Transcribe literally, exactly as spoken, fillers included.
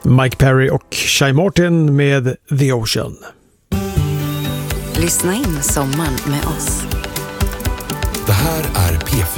Mike Perry och Shai Martin med The Ocean. Lyssna in sommaren med oss. Det här är P